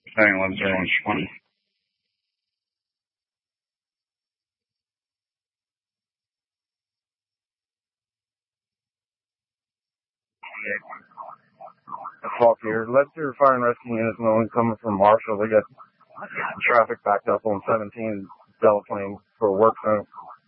911-0120. Fault here. Leicester Fire and Rescue Unit coming from Marshall. They got traffic backed up on 17 Delaflame for a work zone.